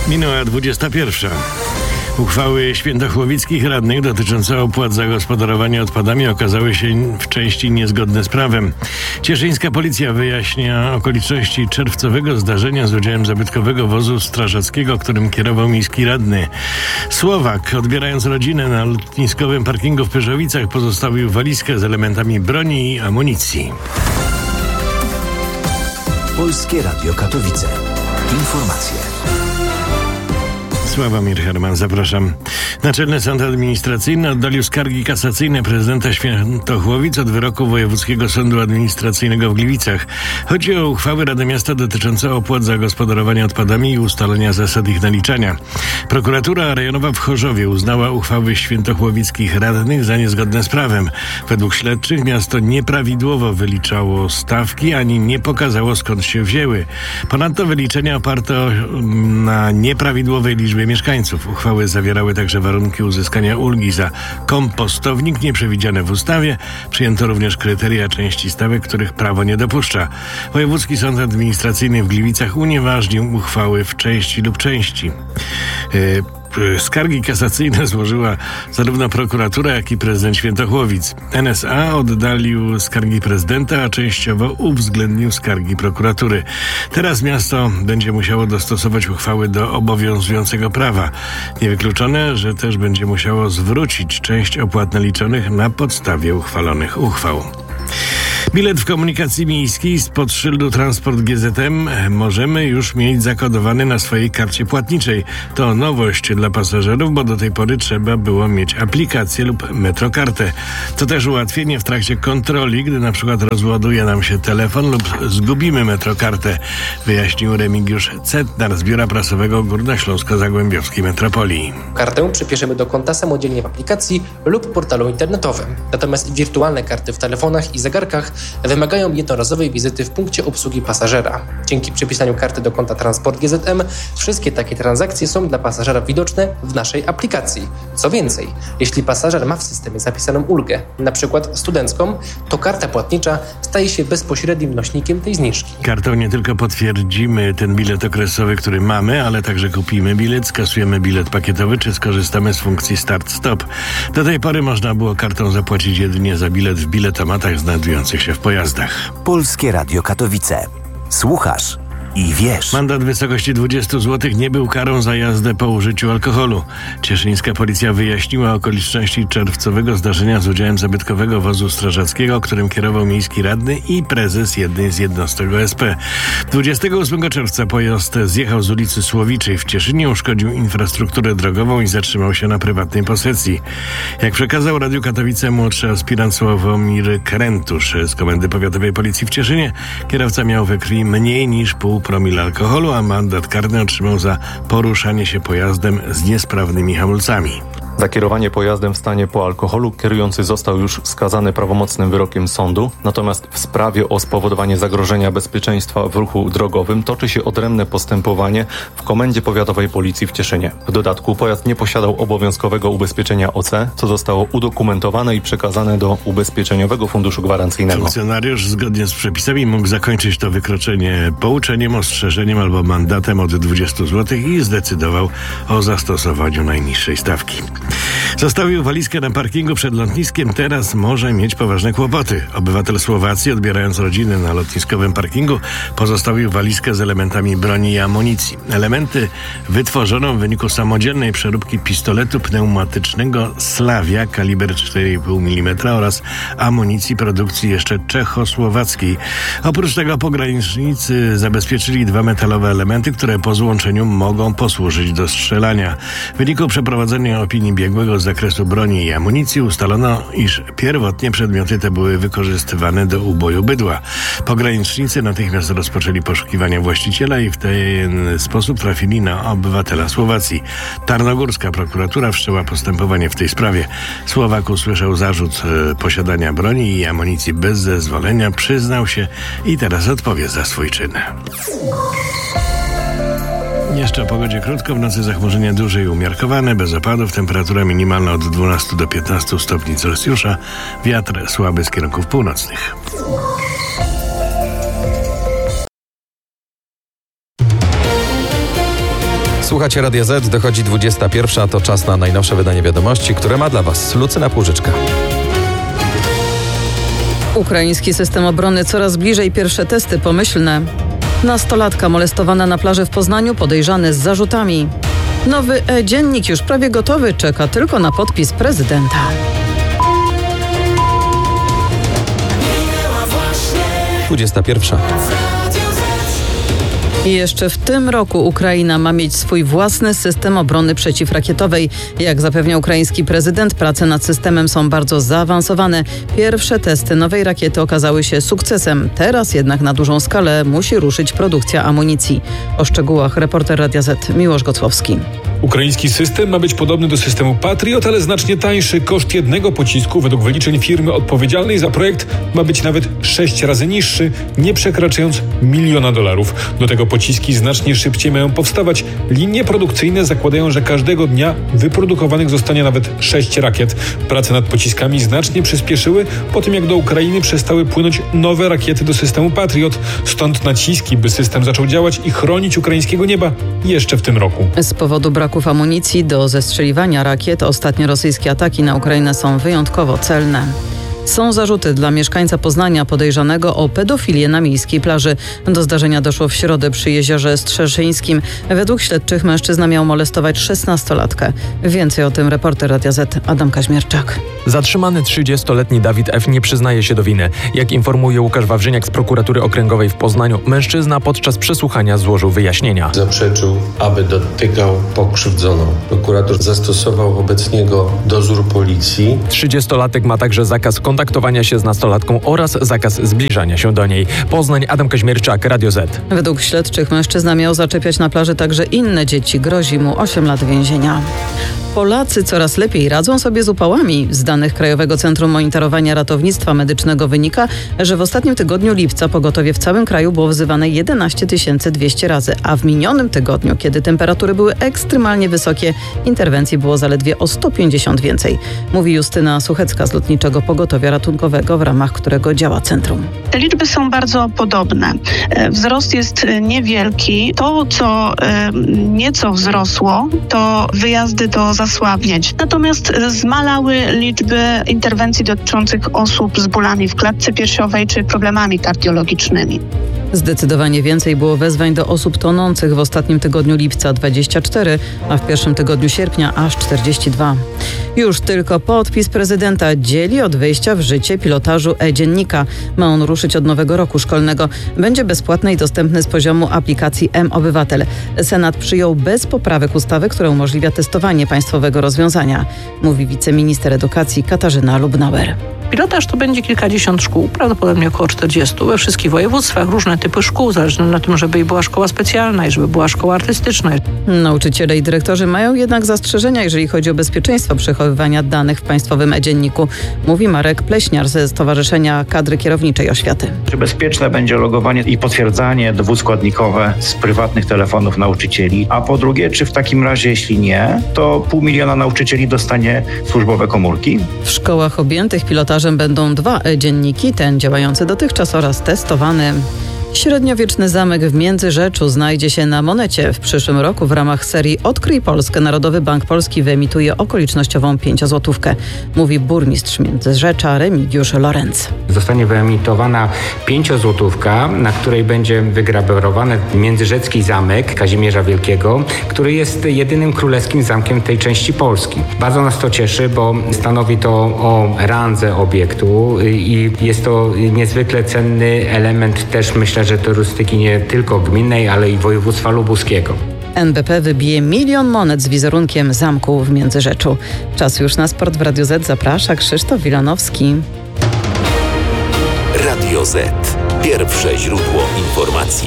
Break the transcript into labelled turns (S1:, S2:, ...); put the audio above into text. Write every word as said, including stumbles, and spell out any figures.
S1: Minęła dwudziesta pierwsza. Uchwały świętochłowickich radnych dotyczące opłat za gospodarowanie odpadami okazały się w części niezgodne z prawem. Cieszyńska policja wyjaśnia okoliczności czerwcowego zdarzenia z udziałem zabytkowego wozu strażackiego, którym kierował miejski radny. Słowak, odbierając rodzinę na lotniskowym parkingu w Pyrzowicach, pozostawił walizkę z elementami broni i amunicji.
S2: Polskie Radio Katowice. Informacje.
S1: Sławomir Herman, zapraszam. Naczelny Sąd Administracyjny oddalił skargi kasacyjne prezydenta Świętochłowic od wyroku Wojewódzkiego Sądu Administracyjnego w Gliwicach. Chodzi o uchwały Rady Miasta dotyczące opłat za gospodarowanie odpadami i ustalenia zasad ich naliczania. Prokuratura rejonowa w Chorzowie uznała uchwały świętochłowickich radnych za niezgodne z prawem. Według śledczych miasto nieprawidłowo wyliczało stawki, ani nie pokazało, skąd się wzięły. Ponadto wyliczenia oparto na nieprawidłowej liczbie mieszkańców. Uchwały zawierały także warunki uzyskania ulgi za kompostownik nieprzewidziane w ustawie. Przyjęto również kryteria części stawek, których prawo nie dopuszcza. Wojewódzki Sąd Administracyjny w Gliwicach unieważnił uchwały w części lub części. Yy, Skargi kasacyjne złożyła zarówno prokuratura, jak i prezydent Świętochłowic. N S A oddalił skargi prezydenta, a częściowo uwzględnił skargi prokuratury. Teraz miasto będzie musiało dostosować uchwały do obowiązującego prawa. Niewykluczone, że też będzie musiało zwrócić część opłat naliczonych na podstawie uchwalonych uchwał. Bilet w komunikacji miejskiej spod szyldu Transport G Z M możemy już mieć zakodowany na swojej karcie płatniczej. To nowość dla pasażerów, bo do tej pory trzeba było mieć aplikację lub metrokartę. To też ułatwienie w trakcie kontroli, gdy na przykład rozładuje nam się telefon lub zgubimy metrokartę, wyjaśnił Remigiusz Cetnar z Biura Prasowego Górnośląsko-Zagłębiowskiej Metropolii.
S3: Kartę przypiszemy do konta samodzielnie w aplikacji lub portalu internetowym. Natomiast wirtualne karty w telefonach i zegarkach wymagają jednorazowej wizyty w punkcie obsługi pasażera. Dzięki przypisaniu karty do konta Transport G Z M wszystkie takie transakcje są dla pasażera widoczne w naszej aplikacji. Co więcej, jeśli pasażer ma w systemie zapisaną ulgę, na przykład studencką, to karta płatnicza staje się bezpośrednim nośnikiem tej zniżki.
S1: Kartą nie tylko potwierdzimy ten bilet okresowy, który mamy, ale także kupimy bilet, skasujemy bilet pakietowy czy skorzystamy z funkcji Start-Stop. Do tej pory można było kartą zapłacić jedynie za bilet w biletomatach znajdujących się w pojazdach.
S2: Polskie Radio Katowice. Słuchasz i wiesz.
S1: Mandat w wysokości dwadzieścia złotych nie był karą za jazdę po użyciu alkoholu. Cieszyńska policja wyjaśniła okoliczności czerwcowego zdarzenia z udziałem zabytkowego wozu strażackiego, którym kierował miejski radny i prezes jednej z jednostek O S P. dwudziestego ósmego czerwca pojazd zjechał z ulicy Słowiczej w Cieszynie, uszkodził infrastrukturę drogową i zatrzymał się na prywatnej posesji. Jak przekazał Radiu Katowice młodszy aspirant Sławomir Krętusz z Komendy Powiatowej Policji w Cieszynie, kierowca miał we krwi mniej niż pół promila alkoholu, a mandat karny otrzymał za poruszanie się pojazdem z niesprawnymi hamulcami.
S4: Za kierowanie pojazdem w stanie po alkoholu kierujący został już skazany prawomocnym wyrokiem sądu, natomiast w sprawie o spowodowanie zagrożenia bezpieczeństwa w ruchu drogowym toczy się odrębne postępowanie w Komendzie Powiatowej Policji w Cieszynie. W dodatku pojazd nie posiadał obowiązkowego ubezpieczenia O C, co zostało udokumentowane i przekazane do Ubezpieczeniowego Funduszu Gwarancyjnego.
S1: Funkcjonariusz zgodnie z przepisami mógł zakończyć to wykroczenie pouczeniem, ostrzeżeniem albo mandatem od dwudziestu złotych i zdecydował o zastosowaniu najniższej stawki. Zostawił walizkę na parkingu przed lotniskiem, teraz może mieć poważne kłopoty. Obywatel Słowacji, odbierając rodzinę na lotniskowym parkingu, pozostawił walizkę z elementami broni i amunicji. Elementy wytworzono w wyniku samodzielnej przeróbki pistoletu pneumatycznego Slavia kaliber cztery i pół milimetra oraz amunicji produkcji jeszcze czechosłowackiej. Oprócz tego pogranicznicy zabezpieczyli dwa metalowe elementy, które po złączeniu mogą posłużyć do strzelania. W wyniku przeprowadzenia opinii biegłego z zakresu broni i amunicji ustalono, iż pierwotnie przedmioty te były wykorzystywane do uboju bydła. Pogranicznicy natychmiast rozpoczęli poszukiwania właściciela i w ten sposób trafili na obywatela Słowacji. Tarnogórska prokuratura wszczęła postępowanie w tej sprawie. Słowak usłyszał zarzut e, posiadania broni i amunicji bez zezwolenia, przyznał się i teraz odpowie za swój czyn. Jeszcze o pogodzie krótko. W nocy zachmurzenia duże i umiarkowane, bez opadów. Temperatura minimalna od dwunastu do piętnastu stopni Celsjusza. Wiatr słaby z kierunków północnych.
S5: Słuchacie Radia Z, dochodzi dwudziesta pierwsza, to czas na najnowsze wydanie wiadomości, które ma dla Was Lucyna Płużyczka.
S6: Ukraiński system obrony coraz bliżej, pierwsze testy pomyślne. Nastolatka molestowana na plaży w Poznaniu, podejrzany z zarzutami. Nowy e-dziennik już prawie gotowy, czeka tylko na podpis prezydenta.
S5: dwudziesta pierwsza.
S6: I jeszcze w tym roku Ukraina ma mieć swój własny system obrony przeciwrakietowej. Jak zapewnia ukraiński prezydent, prace nad systemem są bardzo zaawansowane. Pierwsze testy nowej rakiety okazały się sukcesem. Teraz jednak na dużą skalę musi ruszyć produkcja amunicji. O szczegółach reporter Radia Z Miłosz Gocłowski.
S7: Ukraiński system ma być podobny do systemu Patriot, ale znacznie tańszy. Koszt jednego pocisku według wyliczeń firmy odpowiedzialnej za projekt ma być nawet sześć razy niższy, nie przekraczając miliona dolarów. Do tego pociski znacznie szybciej mają powstawać. Linie produkcyjne zakładają, że każdego dnia wyprodukowanych zostanie nawet sześć rakiet. Prace nad pociskami znacznie przyspieszyły po tym, jak do Ukrainy przestały płynąć nowe rakiety do systemu Patriot. Stąd naciski, by system zaczął działać i chronić ukraińskiego nieba jeszcze w tym roku.
S6: Z powodu braków amunicji do zestrzeliwania rakiet ostatnie rosyjskie ataki na Ukrainę są wyjątkowo celne. Są zarzuty dla mieszkańca Poznania podejrzanego o pedofilię na miejskiej plaży. Do zdarzenia doszło w środę przy jeziorze Strzeszyńskim. Według śledczych mężczyzna miał molestować szesnastolatkę. Więcej o tym reporter Radia Z Adam Kaźmierczak.
S8: Zatrzymany trzydziestoletni Dawid F. nie przyznaje się do winy. Jak informuje Łukasz Wawrzyniak z prokuratury okręgowej w Poznaniu, mężczyzna podczas przesłuchania złożył wyjaśnienia.
S9: Zaprzeczył, aby dotykał pokrzywdzoną. Prokurator zastosował wobec niego dozór policji.
S8: trzydziestolatek ma także zakaz kontaktowania się z nastolatką oraz zakaz zbliżania się do niej. Poznań, Adam Kaźmierczak, Radio Z.
S6: Według śledczych mężczyzna miał zaczepiać na plaży także inne dzieci. Grozi mu osiem lat więzienia. Polacy coraz lepiej radzą sobie z upałami. Z danych Krajowego Centrum Monitorowania Ratownictwa Medycznego wynika, że w ostatnim tygodniu lipca pogotowie w całym kraju było wzywane jedenaście tysięcy dwieście razy, a w minionym tygodniu, kiedy temperatury były ekstremalnie wysokie, interwencji było zaledwie o sto pięćdziesiąt więcej. Mówi Justyna Suchecka z Lotniczego Pogotowia Ratunkowego, w ramach którego działa centrum.
S10: Te liczby są bardzo podobne. Wzrost jest niewielki. To, co nieco wzrosło, to wyjazdy do zasłabnięć. Natomiast zmalały liczby interwencji dotyczących osób z bólami w klatce piersiowej czy problemami kardiologicznymi.
S6: Zdecydowanie więcej było wezwań do osób tonących w ostatnim tygodniu lipca dwadzieścia cztery, a w pierwszym tygodniu sierpnia aż czterdzieści dwa. Już tylko podpis prezydenta dzieli od wejścia w życie pilotażu e-dziennika. Ma on ruszyć od nowego roku szkolnego. Będzie bezpłatny i dostępny z poziomu aplikacji M-Obywatel. Senat przyjął bez poprawek ustawę, która umożliwia testowanie państwowego rozwiązania, mówi wiceminister edukacji Katarzyna Lubnauer.
S11: Pilotaż to będzie kilkadziesiąt szkół, prawdopodobnie około czterdziestu we wszystkich województwach, różne typy szkół, zależne na tym, żeby była szkoła specjalna i żeby była szkoła artystyczna.
S6: Nauczyciele i dyrektorzy mają jednak zastrzeżenia, jeżeli chodzi o bezpieczeństwo przechowywania danych w państwowym e-dzienniku, mówi Marek Pleśniar ze Stowarzyszenia Kadry Kierowniczej Oświaty.
S12: Czy bezpieczne będzie logowanie i potwierdzanie dwuskładnikowe z prywatnych telefonów nauczycieli, a po drugie, czy w takim razie, jeśli nie, to pół miliona nauczycieli dostanie służbowe komórki?
S6: W szkołach objętych pilotażem będą dwa e-dzienniki, ten działający dotychczas oraz testowany. Średniowieczny zamek w Międzyrzeczu znajdzie się na monecie. W przyszłym roku w ramach serii Odkryj Polskę Narodowy Bank Polski wyemituje okolicznościową pięciozłotówkę, mówi burmistrz Międzyrzecza Remigiusz Lorenz.
S13: Zostanie wyemitowana pięciozłotówka, na której będzie wygrawerowany międzyrzecki zamek Kazimierza Wielkiego, który jest jedynym królewskim zamkiem tej części Polski. Bardzo nas to cieszy, bo stanowi to o randze obiektu i jest to niezwykle cenny element też, myślę, że turystyki nie tylko gminnej, ale i województwa lubuskiego.
S6: N B P wybije milion monet z wizerunkiem zamku w Międzyrzeczu. Czas już na sport w Radiu Z. Zaprasza Krzysztof Wilanowski.
S2: Radio Z. Pierwsze źródło informacji.